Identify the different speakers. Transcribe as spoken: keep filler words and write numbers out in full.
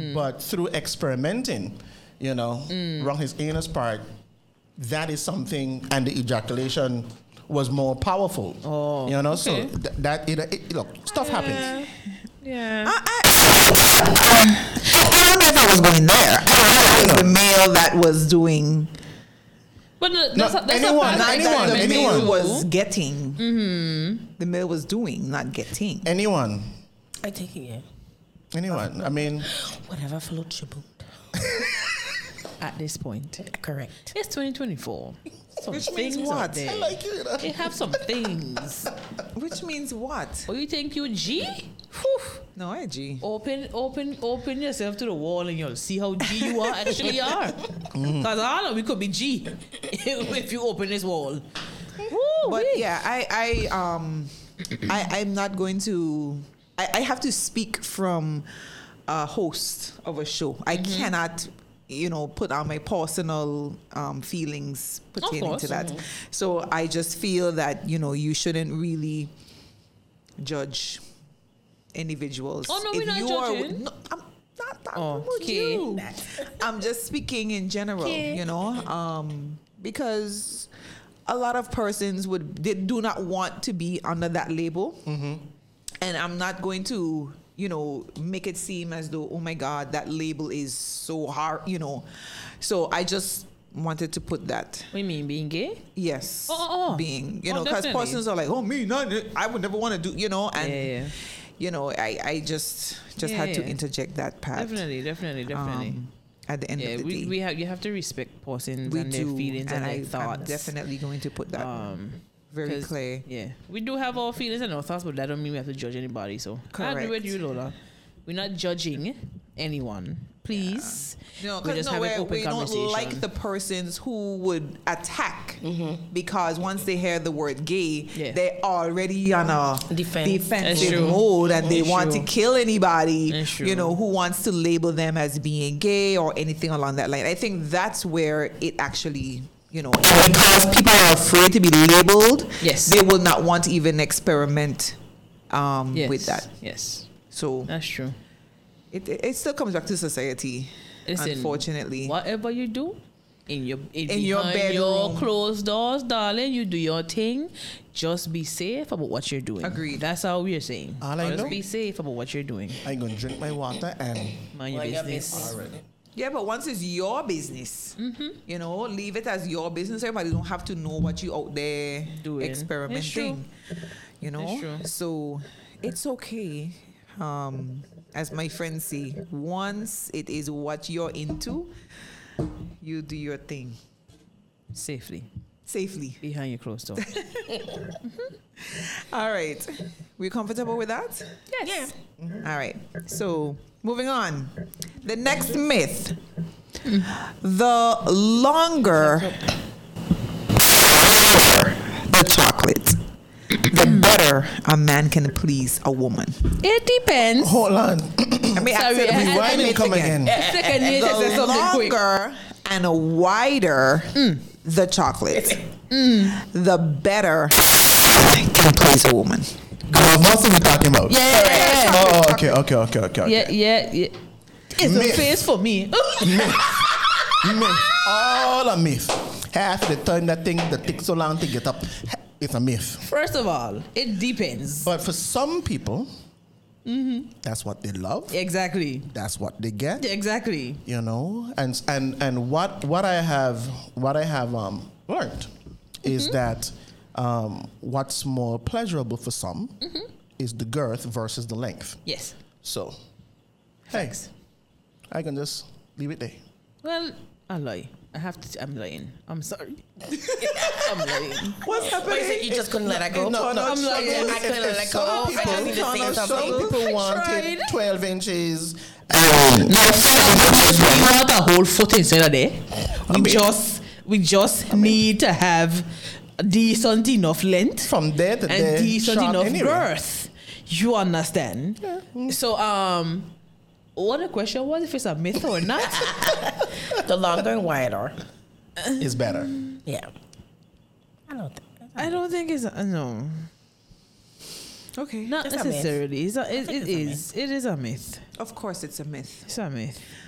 Speaker 1: But through experimenting, you know,
Speaker 2: Mm.
Speaker 1: around his anus part, that is something, and the ejaculation was more powerful.
Speaker 2: Oh,
Speaker 1: you know,
Speaker 2: okay.
Speaker 1: so th- that it, it, look, stuff happens.
Speaker 2: Yeah.
Speaker 3: I, I, I don't know if I was going there. I don't know if it was the male that was doing.
Speaker 2: But no,
Speaker 1: No,
Speaker 2: that's, a, that's
Speaker 1: anyone,
Speaker 2: a part
Speaker 1: anyone,
Speaker 2: that
Speaker 3: the
Speaker 2: the
Speaker 1: anyone.
Speaker 3: male
Speaker 2: male
Speaker 3: was getting. Mm-hmm. The male was doing, not getting.
Speaker 1: Anyone,
Speaker 4: I take it, yeah.
Speaker 1: anyone. I mean,
Speaker 4: Whatever floats your boat.
Speaker 2: at this point.
Speaker 4: Correct.
Speaker 2: It's twenty twenty-four. Some
Speaker 3: Which means
Speaker 2: things
Speaker 3: what?
Speaker 2: out there.
Speaker 1: I like you. You know?
Speaker 2: They have some things.
Speaker 3: Which means what?
Speaker 2: Oh, you think you G? Whew.
Speaker 3: No, I G.
Speaker 2: Open, open, open yourself to the wall, and you'll see how G you are actually are. Because I know we could be G if you open this wall. Woo,
Speaker 3: But
Speaker 2: wee.
Speaker 3: yeah, I, I, um, I, I'm not going to. I, I have to speak from a host of a show. I cannot, you know, put on my personal um, feelings pertaining
Speaker 2: course.
Speaker 3: to that. So I just feel that, you know, you shouldn't really judge individuals.
Speaker 2: Oh, no, we're not
Speaker 3: you
Speaker 2: judging.
Speaker 3: Are, no, I'm not talking
Speaker 2: Oh,
Speaker 3: about
Speaker 2: okay.
Speaker 3: you. I'm just speaking in general,
Speaker 2: Okay.
Speaker 3: you know, um, because a lot of persons would they do not want to be under that label, and I'm not going to, you know, make it seem as though, oh my God, that label is so hard, you know. So I just wanted to put that.
Speaker 2: What do you mean, being gay?
Speaker 3: Yes,
Speaker 2: Oh, oh, oh.
Speaker 3: being, you
Speaker 2: Oh,
Speaker 3: know, because
Speaker 2: definitely.
Speaker 3: persons are like, oh me, not I would never want to do, you know, and
Speaker 2: Yeah, yeah.
Speaker 3: you know, I I just just
Speaker 2: Yeah,
Speaker 3: had to
Speaker 2: yeah.
Speaker 3: interject that part.
Speaker 2: Definitely, definitely, definitely.
Speaker 3: um, at the end
Speaker 2: yeah,
Speaker 3: of the
Speaker 2: we,
Speaker 3: day,
Speaker 2: we have you have to respect persons
Speaker 3: we
Speaker 2: and their
Speaker 3: do,
Speaker 2: feelings and,
Speaker 3: and
Speaker 2: their
Speaker 3: I,
Speaker 2: thoughts.
Speaker 3: I'm definitely going to put that
Speaker 2: um,
Speaker 3: very
Speaker 2: 'cause,
Speaker 3: clear.
Speaker 2: Yeah, we do have our feelings and our thoughts, but that don't mean we have to judge anybody. So I agree with
Speaker 3: Correct.
Speaker 2: you, Lola. We're not judging anyone. Please,
Speaker 3: No,
Speaker 2: we
Speaker 3: because
Speaker 2: just
Speaker 3: no,
Speaker 2: have an
Speaker 3: we're-
Speaker 2: open
Speaker 3: we don't
Speaker 2: conversation.
Speaker 3: like the persons who would attack because once they hear the word gay,
Speaker 2: Yeah.
Speaker 3: they're already on a
Speaker 4: Defense.
Speaker 2: That's
Speaker 3: defensive
Speaker 2: true.
Speaker 3: mode and they
Speaker 2: That's
Speaker 3: want
Speaker 2: true.
Speaker 3: to kill anybody,
Speaker 2: That's true.
Speaker 3: you know, who wants to label them as being gay or anything along that line. I think that's where it actually, you know, because people are afraid to be labeled,
Speaker 2: Yes.
Speaker 3: they will not want to even experiment um,
Speaker 2: yes.
Speaker 3: with that.
Speaker 2: Yes,
Speaker 3: So
Speaker 2: that's true.
Speaker 3: it, it it still comes back to society,
Speaker 2: Listen,
Speaker 3: unfortunately.
Speaker 2: whatever you do in your in,
Speaker 3: In your
Speaker 2: behind your
Speaker 3: bedroom.
Speaker 2: closed doors, darling, you do your thing. Just be safe about what you're doing.
Speaker 3: Agreed.
Speaker 2: That's how we're saying.
Speaker 1: All I
Speaker 2: Just
Speaker 1: know-
Speaker 2: be safe about what you're doing.
Speaker 1: I'm going to drink my water and
Speaker 2: Mind your
Speaker 4: Mind your
Speaker 2: business.
Speaker 4: business.
Speaker 1: already.
Speaker 3: Yeah, but once it's your business, you know, leave it as your business. Everybody don't have to know what you out there
Speaker 2: Doing.
Speaker 3: experimenting.
Speaker 2: It's
Speaker 3: You know,
Speaker 2: It's true.
Speaker 3: so it's okay. Um, as my friends say, once it is what you're into, you do your thing
Speaker 2: Safely
Speaker 3: safely.
Speaker 2: behind your closed door.
Speaker 3: All right, we comfortable with that?
Speaker 2: Yes.
Speaker 3: All right. So moving on. The next myth. The longer the chocolate, the better a man can please a woman.
Speaker 2: It depends.
Speaker 1: Hold on.
Speaker 3: Let me ask
Speaker 2: Sorry,
Speaker 3: you the
Speaker 2: I- I-
Speaker 1: Rewind
Speaker 2: I
Speaker 1: and
Speaker 2: mean,
Speaker 1: come again.
Speaker 2: Second, you just say
Speaker 3: The
Speaker 2: something quick.
Speaker 3: longer and wider the chocolate, the better can please a woman.
Speaker 1: Girl, what are we talking about?
Speaker 2: Yeah, yeah, yeah, yeah.
Speaker 1: Oh, okay, okay, okay, okay. okay.
Speaker 2: Yeah, yeah, yeah. It's
Speaker 1: Myth.
Speaker 2: a face for me.
Speaker 1: Myth. All a myth. Half the time that thing that takes so long to get up, it's a myth.
Speaker 2: First of all, it depends.
Speaker 1: But for some people, that's what they love.
Speaker 2: Exactly.
Speaker 1: That's what they get.
Speaker 2: Exactly.
Speaker 1: You know, and and and what what I have what I have um, learned is that um, what's more pleasurable for some is the girth versus the length.
Speaker 2: Yes.
Speaker 1: So, thanks. I can just leave it there.
Speaker 2: Well, I lie. I have to. I'm lying. I'm sorry. I'm lying.
Speaker 3: What's
Speaker 4: But you said you just couldn't let that go.
Speaker 1: No, no,
Speaker 2: I'm like,
Speaker 1: some-
Speaker 4: I couldn't let
Speaker 1: some
Speaker 4: go. I
Speaker 1: people-
Speaker 4: just need to say
Speaker 1: some
Speaker 4: something.
Speaker 1: people wanted
Speaker 2: tried.
Speaker 1: twelve inches.
Speaker 2: We want a whole foot inside of there. We
Speaker 1: mean-
Speaker 2: just, we just need to have a decent enough length
Speaker 1: From there to
Speaker 2: and
Speaker 1: there,
Speaker 2: decent
Speaker 1: sharp
Speaker 2: enough
Speaker 1: anyway.
Speaker 2: girth. You understand? So, um, what the question was? If it's a myth or not?
Speaker 4: The longer and wider.
Speaker 1: Is better.
Speaker 4: Yeah. I don't think.
Speaker 2: I don't think it's a, no.
Speaker 3: Okay.
Speaker 2: Not
Speaker 4: It's a myth.
Speaker 2: necessarily. It's a, it,
Speaker 4: think
Speaker 2: it
Speaker 4: it's a
Speaker 2: is. It is a myth.
Speaker 3: Of course, it's a myth.
Speaker 2: It's a myth.